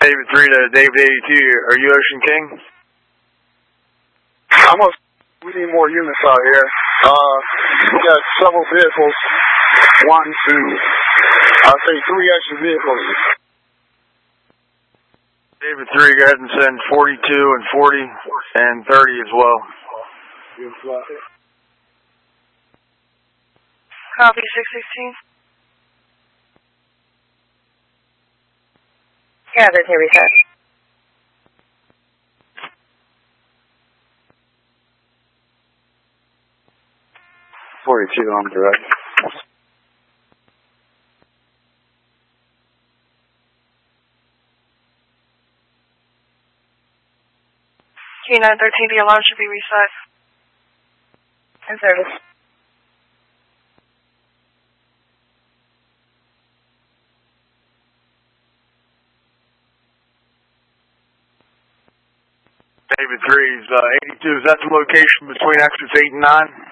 David 3 to David 82. Are you Ocean King? We need more units out here. We got several vehicles. 1, 2, I think 3 extra vehicles. David 3, go ahead and send 42 and 40 and 30 as well. Copy 616. Gathered, here we set. I'm direct. Q913, the alarm should be reset. In service. David 3's 82. Is that the location between exits 8 and 9?